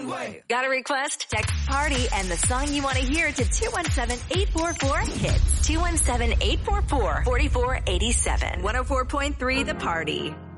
one-way. Got a request? Text party and the song you want to hear to 217-844-HITS. 217-844-4487. 104.3 The Party.